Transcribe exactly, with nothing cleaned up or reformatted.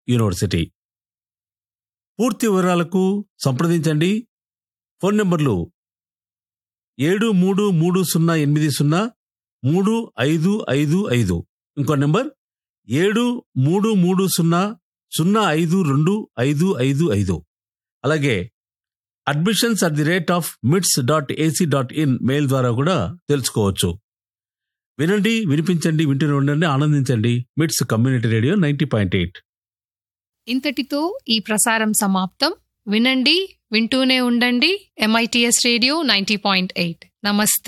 University. పూర్తి వివరాలకు సంప్రదించండి. ఫోన్ నంబర్లు ఏడు మూడు మూడు సున్నా ఎనిమిది సున్నా మూడు ఐదు ఐదు ఐదు, ఇంకో నెంబర్ ఏడు మూడు మూడు సున్నా సున్నా ఐదు రెండు ఐదు ఐదు ఐదు. అలాగే admissions at the rate of మిట్స్ dot AC dot in mail ద్వారా కూడా తెలుసుకోవచ్చు. వినండి, వినిపించండి, వింటూనే ఉండండి, ఆనందించండి. మిట్స్ community radio ninety point eight. ఇంతటితో ఈ ప్రసారం సమాప్తం. వినండి, వింటూనే ఉండండి. MITS radio ninety point eight. నమస్తే.